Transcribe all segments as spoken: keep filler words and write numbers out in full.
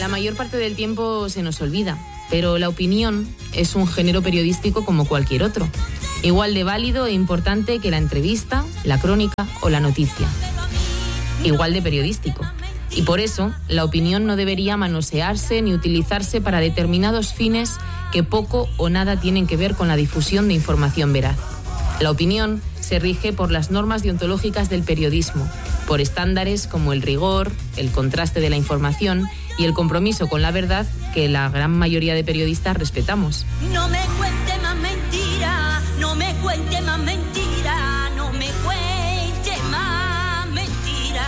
la mayor parte del tiempo se nos olvida, pero la opinión es un género periodístico como cualquier otro, igual de válido e importante que la entrevista, la crónica o la noticia. Igual de periodístico. Y por eso, la opinión no debería manosearse ni utilizarse para determinados fines que poco o nada tienen que ver con la difusión de información veraz. La opinión se rige por las normas deontológicas del periodismo, por estándares como el rigor, el contraste de la información y el compromiso con la verdad que la gran mayoría de periodistas respetamos. No me cuente más mentira, no me cuente más mentira, no me cuente más mentira.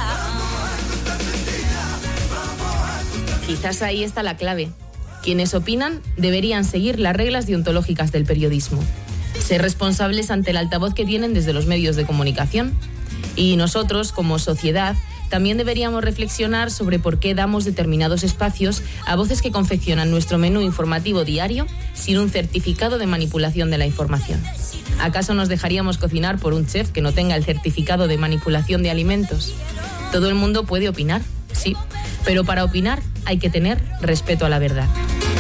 Quizás ahí está la clave. Quienes opinan deberían seguir las reglas deontológicas del periodismo, ser responsables ante el altavoz que tienen desde los medios de comunicación. Y nosotros, como sociedad, también deberíamos reflexionar sobre por qué damos determinados espacios a voces que confeccionan nuestro menú informativo diario sin un certificado de manipulación de la información. ¿Acaso nos dejaríamos cocinar por un chef que no tenga el certificado de manipulación de alimentos? Todo el mundo puede opinar, sí, pero para opinar hay que tener respeto a la verdad.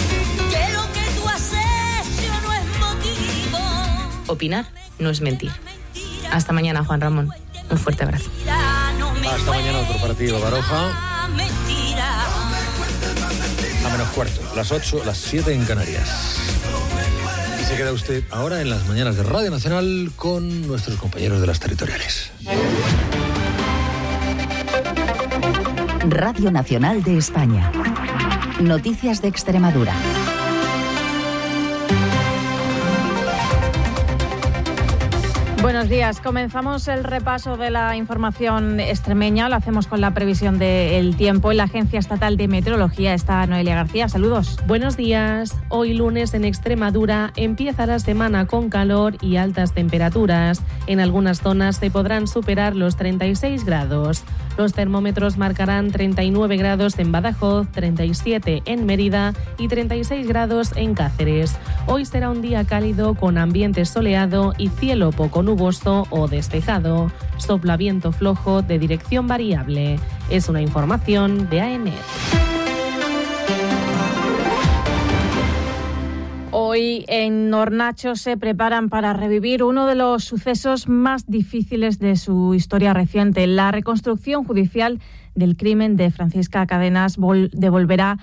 Opinar no es mentir. Hasta mañana, Juan Ramón. Un fuerte abrazo. Hasta mañana otro partido, Baroja. A menos cuarto, las ocho, las siete en Canarias. Y se queda usted ahora en las mañanas de Radio Nacional con nuestros compañeros de las territoriales. Radio Nacional de España. Noticias de Extremadura. Buenos días. Comenzamos el repaso de la información extremeña. Lo hacemos con la previsión del tiempo. En la Agencia Estatal de Meteorología está Noelia García. Saludos. Buenos días. Hoy lunes en Extremadura empieza la semana con calor y altas temperaturas. En algunas zonas se podrán superar los treinta y seis grados. Los termómetros marcarán treinta y nueve grados en Badajoz, treinta y siete en Mérida y treinta y seis grados en Cáceres. Hoy será un día cálido con ambiente soleado y cielo poco nuboso o despejado. Sopla viento flojo de dirección variable. Es una información de A E M E T. Hoy en Hornacho se preparan para revivir uno de los sucesos más difíciles de su historia reciente. La reconstrucción judicial del crimen de Francisca Cadenas vol- devolverá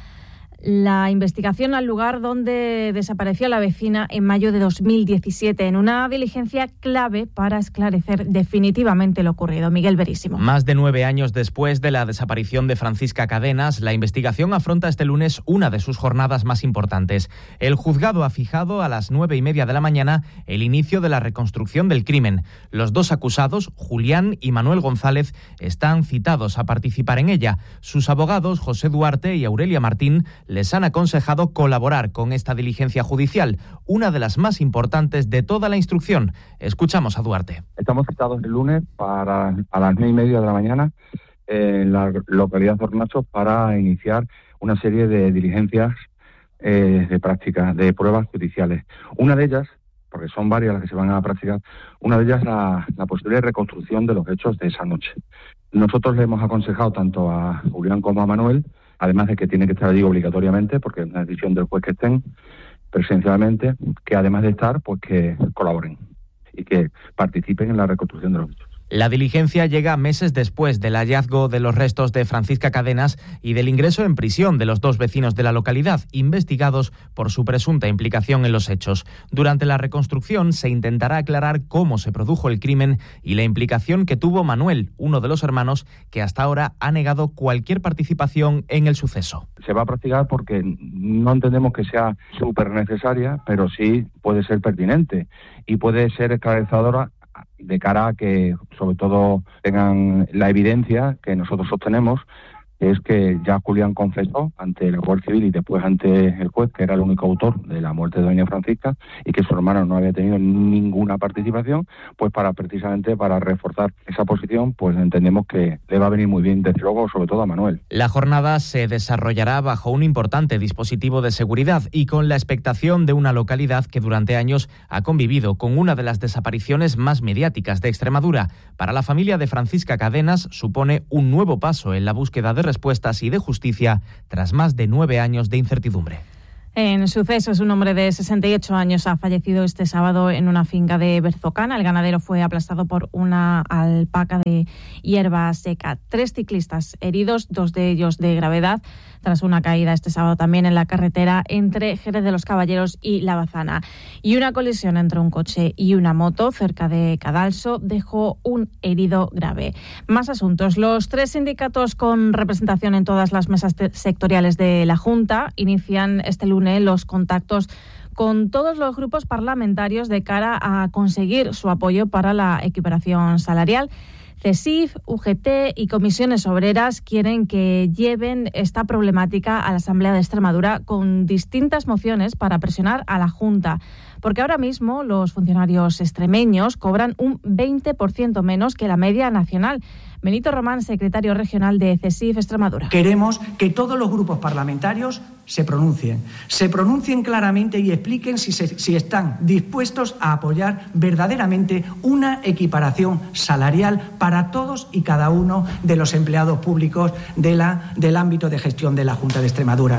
la investigación al lugar donde desapareció la vecina en mayo de dos mil diecisiete, en una diligencia clave para esclarecer definitivamente lo ocurrido. Miguel Verísimo. Más de nueve años después de la desaparición de Francisca Cadenas, la investigación afronta este lunes una de sus jornadas más importantes. El juzgado ha fijado a las nueve y media de la mañana el inicio de la reconstrucción del crimen. Los dos acusados, Julián y Manuel González, están citados a participar en ella. Sus abogados, José Duarte y Aurelia Martín, les han aconsejado colaborar con esta diligencia judicial, una de las más importantes de toda la instrucción. Escuchamos a Duarte. Estamos citados el lunes para a las nueve y media de la mañana en la localidad de Hornacho para iniciar una serie de diligencias eh, de práctica, de pruebas judiciales. Una de ellas, porque son varias las que se van a practicar, una de ellas la, la posible reconstrucción de los hechos de esa noche. Nosotros le hemos aconsejado tanto a Julián como a Manuel, además de que tienen que estar allí obligatoriamente, porque es una decisión del juez que estén presencialmente, que además de estar, pues que colaboren y que participen en la reconstrucción de los hechos. La diligencia llega meses después del hallazgo de los restos de Francisca Cadenas y del ingreso en prisión de los dos vecinos de la localidad, investigados por su presunta implicación en los hechos. Durante la reconstrucción se intentará aclarar cómo se produjo el crimen y la implicación que tuvo Manuel, uno de los hermanos, que hasta ahora ha negado cualquier participación en el suceso. Se va a practicar porque no entendemos que sea súper necesaria, pero sí puede ser pertinente y puede ser esclarecedora de cara a que, sobre todo, tengan la evidencia que nosotros sostenemos, que es que ya Julián confesó ante el Guardia Civil y después ante el juez que era el único autor de la muerte de doña Francisca y que su hermano no había tenido ninguna participación, pues para precisamente para reforzar esa posición, pues entendemos que le va a venir muy bien, desde luego, sobre todo a Manuel. La jornada se desarrollará bajo un importante dispositivo de seguridad y con la expectación de una localidad que durante años ha convivido con una de las desapariciones más mediáticas de Extremadura. Para la familia de Francisca Cadenas supone un nuevo paso en la búsqueda de respuestas y de justicia tras más de nueve años de incertidumbre. En sucesos, un hombre de sesenta y ocho años ha fallecido este sábado en una finca de Berzocana. El ganadero fue aplastado por una alpaca de hierba seca. Tres ciclistas heridos, dos de ellos de gravedad, tras una caída este sábado también en la carretera entre Jerez de los Caballeros y La Bazana. Y una colisión entre un coche y una moto cerca de Cadalso dejó un herido grave. Más asuntos. Los tres sindicatos con representación en todas las mesas sectoriales de la Junta inician este lunes los contactos con todos los grupos parlamentarios de cara a conseguir su apoyo para la equiparación salarial. CESIF, U G T y comisiones obreras quieren que lleven esta problemática a la Asamblea de Extremadura con distintas mociones para presionar a la Junta, porque ahora mismo los funcionarios extremeños cobran un veinte por ciento menos que la media nacional. Benito Román, secretario regional de CESIF Extremadura. Queremos que todos los grupos parlamentarios se pronuncien, se pronuncien claramente y expliquen si, se, si están dispuestos a apoyar verdaderamente una equiparación salarial para todos y cada uno de los empleados públicos de la, del ámbito de gestión de la Junta de Extremadura.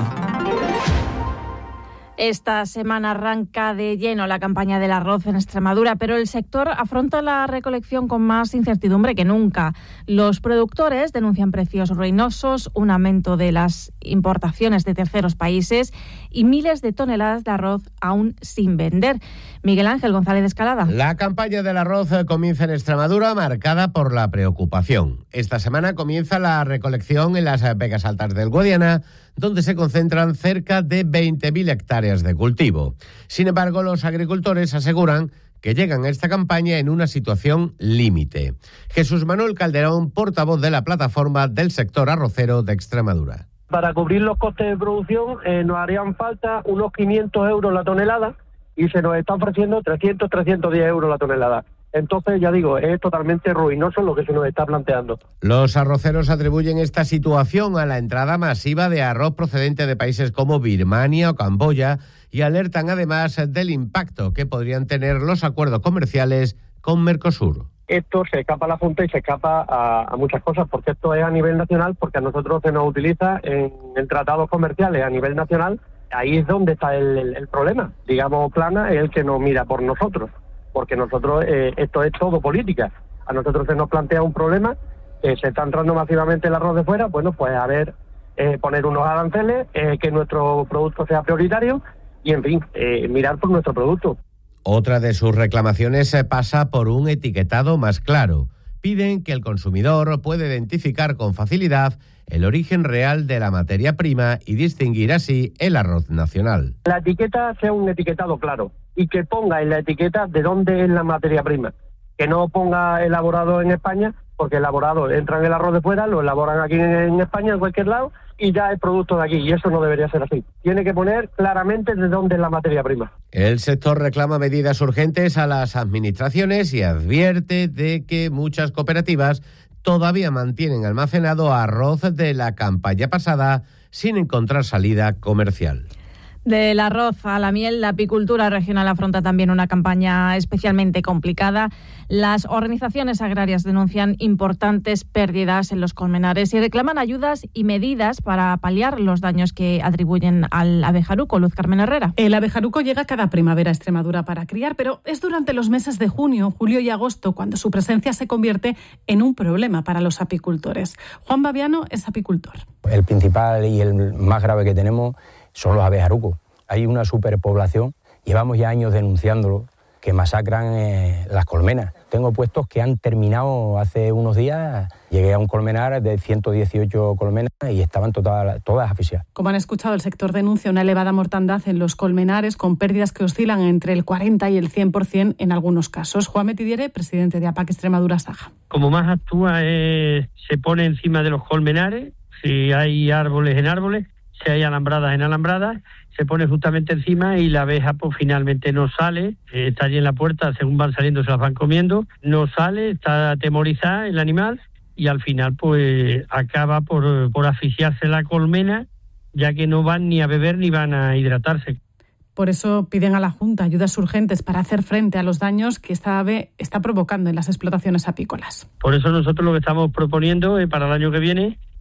Esta semana arranca de lleno la campaña del arroz en Extremadura, pero el sector afronta la recolección con más incertidumbre que nunca. Los productores denuncian precios ruinosos, un aumento de las importaciones de terceros países y miles de toneladas de arroz aún sin vender. Miguel Ángel González de Escalada. La campaña del arroz comienza en Extremadura marcada por la preocupación. Esta semana comienza la recolección en las Vegas Altas del Guadiana, donde se concentran cerca de veinte mil hectáreas de cultivo. Sin embargo, los agricultores aseguran que llegan a esta campaña en una situación límite. Jesús Manuel Calderón, portavoz de la plataforma del sector arrocero de Extremadura. Para cubrir los costes de producción eh, nos harían falta unos quinientos euros la tonelada y se nos está ofreciendo trescientos, trescientos diez euros la tonelada. Entonces, ya digo, es totalmente ruinoso lo que se nos está planteando. Los arroceros atribuyen esta situación a la entrada masiva de arroz procedente de países como Birmania o Camboya y alertan además del impacto que podrían tener los acuerdos comerciales con Mercosur. Esto se escapa a la Junta y se escapa a, a muchas cosas, porque esto es a nivel nacional, porque a nosotros se nos utiliza en, en tratados comerciales a nivel nacional. Ahí es donde está el, el, el problema. Digamos, Plana es el que nos mira por nosotros, porque nosotros, eh, esto es todo política. A nosotros se nos plantea un problema, eh, se está entrando masivamente el arroz de fuera, bueno, pues a ver, eh, poner unos aranceles, eh, que nuestro producto sea prioritario y, en fin, eh, mirar por nuestro producto. Otra de sus reclamaciones se pasa por un etiquetado más claro. Piden que el consumidor pueda identificar con facilidad el origen real de la materia prima y distinguir así el arroz nacional. La etiqueta sea un etiquetado claro y que ponga en la etiqueta de dónde es la materia prima. Que no ponga elaborado en España, porque elaborado entra en el arroz de fuera, lo elaboran aquí en España, en cualquier lado, y ya es producto de aquí, y eso no debería ser así. Tiene que poner claramente de dónde es la materia prima. El sector reclama medidas urgentes a las administraciones y advierte de que muchas cooperativas todavía mantienen almacenado arroz de la campaña pasada sin encontrar salida comercial. Del arroz a la miel, la apicultura regional afronta también una campaña especialmente complicada. Las organizaciones agrarias denuncian importantes pérdidas en los colmenares y reclaman ayudas y medidas para paliar los daños que atribuyen al abejaruco. Luz Carmen Herrera. El abejaruco llega cada primavera a Extremadura para criar, pero es durante los meses de junio, julio y agosto cuando su presencia se convierte en un problema para los apicultores. Juan Baviano es apicultor. El principal y el más grave que tenemos son los abejarucos. Hay una superpoblación, llevamos ya años denunciándolo, que masacran eh, las colmenas. Tengo puestos que han terminado hace unos días, llegué a un colmenar de ciento dieciocho colmenas y estaban todas, todas asfixiadas. Como han escuchado, el sector denuncia una elevada mortandad en los colmenares, con pérdidas que oscilan entre el cuarenta y el cien por ciento en algunos casos. Juan Metidiere, presidente de APAC Extremadura Saja. Como más actúa es, se pone encima de los colmenares, si hay árboles en árboles, si hay alambradas en alambradas, se pone justamente encima y la abeja pues finalmente no sale, eh, está allí en la puerta, según van saliendo se las van comiendo, no sale, está atemorizada el animal y al final pues acaba por, por asfixiarse la colmena, ya que no van ni a beber ni van a hidratarse. Por eso piden a la Junta ayudas urgentes para hacer frente a los daños que esta ave está provocando en las explotaciones apícolas. Por eso nosotros lo que estamos proponiendo es para el año que viene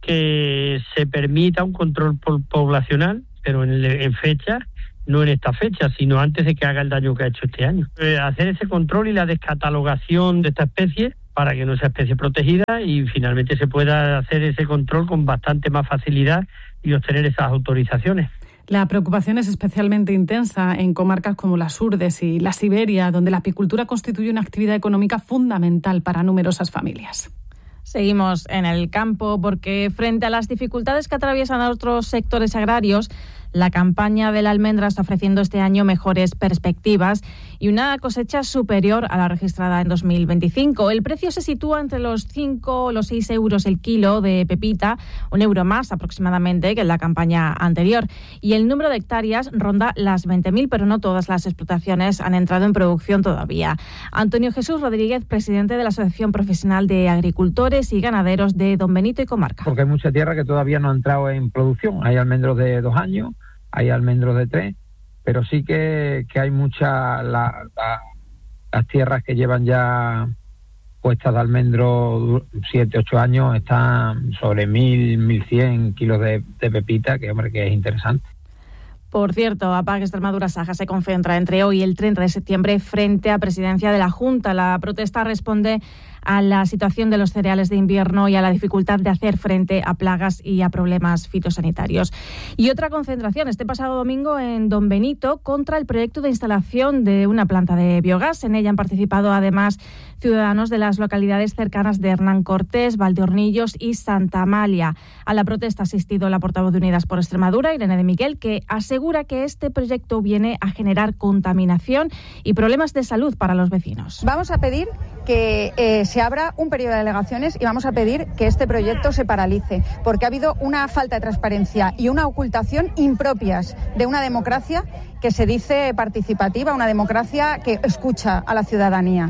que se permita un control poblacional, pero en, en fecha, no en esta fecha, sino antes de que haga el daño que ha hecho este año. Eh, hacer ese control y la descatalogación de esta especie para que no sea especie protegida y finalmente se pueda hacer ese control con bastante más facilidad y obtener esas autorizaciones. La preocupación es especialmente intensa en comarcas como las Urdes y la Siberia, donde la apicultura constituye una actividad económica fundamental para numerosas familias. Seguimos en el campo porque frente a las dificultades que atraviesan a otros sectores agrarios, la campaña de la almendra está ofreciendo este año mejores perspectivas y una cosecha superior a la registrada en dos mil veinticinco. El precio se sitúa entre los cinco o los seis euros el kilo de pepita, un euro más aproximadamente que en la campaña anterior. Y el número de hectáreas ronda las veinte mil, pero no todas las explotaciones han entrado en producción todavía. Antonio Jesús Rodríguez, presidente de la Asociación Profesional de Agricultores y Ganaderos de Don Benito y Comarca. Porque hay mucha tierra que todavía no ha entrado en producción. Hay almendros de dos años, hay almendros de tres, pero sí que, que hay muchas, la, la, las tierras que llevan ya puestas de almendro siete, ocho años, están sobre mil, mil cien kilos de, de pepita, que hombre, que es interesante. Por cierto, APAC Extremadura Saja se concentra entre hoy y el treinta de septiembre frente a Presidencia de la Junta. La protesta responde a la situación de los cereales de invierno y a la dificultad de hacer frente a plagas y a problemas fitosanitarios. Y otra concentración este pasado domingo en Don Benito contra el proyecto de instalación de una planta de biogás. En ella han participado además ciudadanos de las localidades cercanas de Hernán Cortés, Valdeornillos y Santa Amalia. A la protesta ha asistido la portavoz de Unidas por Extremadura, Irene de Miguel, que asegura que este proyecto viene a generar contaminación y problemas de salud para los vecinos. Vamos a pedir que eh, se abra un periodo de alegaciones y vamos a pedir que este proyecto se paralice, porque ha habido una falta de transparencia y una ocultación impropias de una democracia que se dice participativa, una democracia que escucha a la ciudadanía.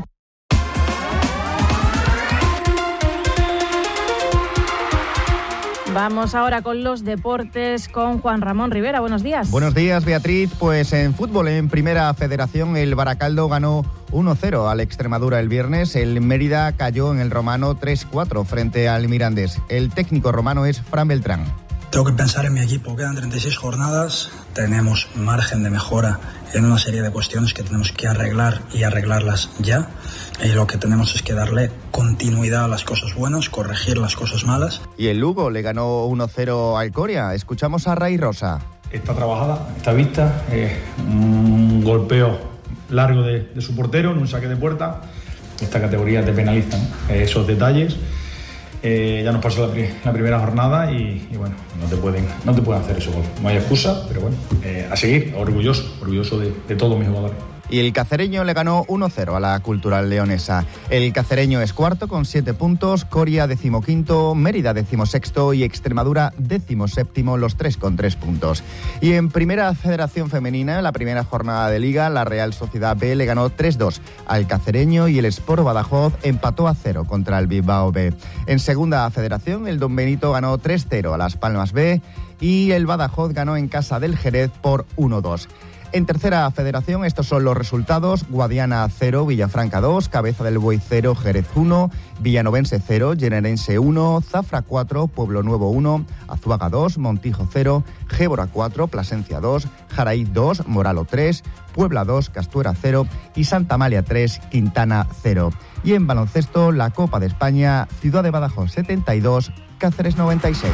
Vamos ahora con los deportes con Juan Ramón Rivera. Buenos días. Buenos días, Beatriz. Pues en fútbol, en Primera Federación, el Baracaldo ganó uno cero al Extremadura el viernes. El Mérida cayó en el Romano tres cuatro frente al Mirandés. El técnico romano es Fran Beltrán. Tengo que pensar en mi equipo. Quedan treinta y seis jornadas. Tenemos margen de mejora en una serie de cuestiones que tenemos que arreglar y arreglarlas ya. Y lo que tenemos es que darle continuidad a las cosas buenas, corregir las cosas malas. Y el Lugo le ganó uno cero al Coria. Escuchamos a Ray Rosa. Está trabajada, está vista. Eh, un golpeo largo de, de su portero en un saque de puerta. Esta categoría te penaliza, ¿no? Eh, esos detalles. Eh, ya nos pasó la, pri- la primera jornada y, y bueno, no te pueden no te pueden hacer ese gol. No hay excusa, pero bueno, eh, a seguir, orgulloso, orgulloso de, de todos mis jugadores. Y el Cacereño le ganó uno cero a la Cultural Leonesa. El Cacereño es cuarto con siete puntos, Coria decimoquinto, Mérida decimosexto y Extremadura decimoséptimo, los tres con tres puntos. Y en Primera Federación Femenina, en la primera jornada de Liga, la Real Sociedad B le ganó tres dos al Cacereño y el Sport Badajoz empató a cero contra el Bilbao B. En Segunda Federación, el Don Benito ganó tres cero a Las Palmas B y el Badajoz ganó en casa del Jerez por uno dos. En Tercera Federación, estos son los resultados: Guadiana cero, Villafranca dos, Cabeza del Buey cero, Jerez uno, Villanovense cero, Generense uno, Zafra cuatro, Pueblo Nuevo uno, Azuaga dos, Montijo cero, Gébora cuatro, Plasencia dos, Jaraí dos, Moralo tres, Puebla dos, Castuera cero y Santa Amalia tres, Quintana cero. Y en baloncesto, la Copa de España, Ciudad de Badajoz setenta y dos, Cáceres noventa y seis.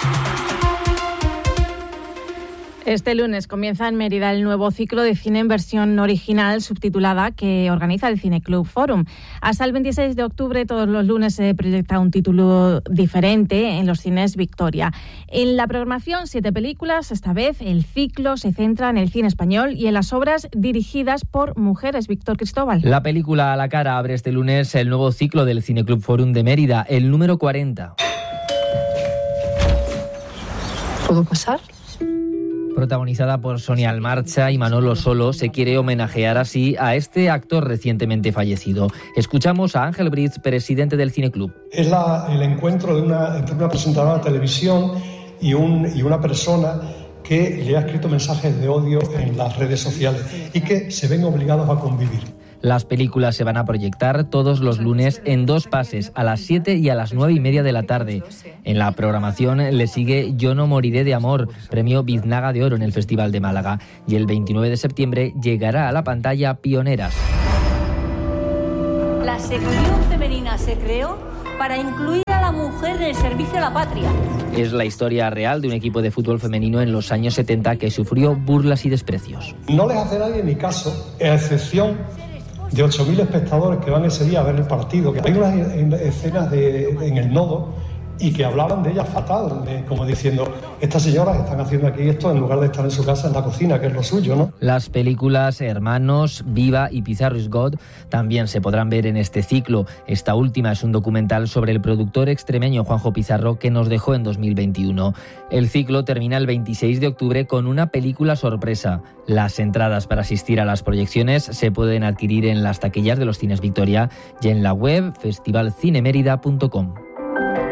Este lunes comienza en Mérida el nuevo ciclo de cine en versión original subtitulada que organiza el Cineclub Forum. Hasta el veintiséis de octubre, todos los lunes se proyecta un título diferente en los cines Victoria. En la programación, siete películas. Esta vez el ciclo se centra en el cine español y en las obras dirigidas por mujeres. Víctor Cristóbal. La película A la cara abre este lunes el nuevo ciclo del Cineclub Forum de Mérida, el número cuarenta. ¿Puedo pasar? Protagonizada por Sonia Almarcha y Manolo Solo, se quiere homenajear así a este actor recientemente fallecido. Escuchamos a Ángel Brits, presidente del Cineclub. Es la, el encuentro de una, entre una presentadora de televisión y, un, y una persona que le ha escrito mensajes de odio en las redes sociales y que se ven obligados a convivir. Las películas se van a proyectar todos los lunes en dos pases, a las siete y a las nueve y media de la tarde. En la programación le sigue Yo no moriré de amor, premio Biznaga de Oro en el Festival de Málaga. Y el veintinueve de septiembre llegará a la pantalla Pioneras. La sección femenina se creó para incluir a la mujer en el servicio a la patria. Es la historia real de un equipo de fútbol femenino en los años setenta que sufrió burlas y desprecios. No les hace nadie ni caso, a excepción de ocho mil espectadores que van ese día a ver el partido. Que hay unas escenas de, de, en el nodo y que hablaban de ella fatal, de, como diciendo, estas señoras están haciendo aquí esto en lugar de estar en su casa en la cocina, que es lo suyo, ¿no? Las películas Hermanos, Viva y Pizarro is God también se podrán ver en este ciclo. Esta última es un documental sobre el productor extremeño Juanjo Pizarro que nos dejó en dos mil veintiuno. El ciclo termina el veintiséis de octubre con una película sorpresa. Las entradas para asistir a las proyecciones se pueden adquirir en las taquillas de los cines Victoria y en la web festival cine mérida punto com.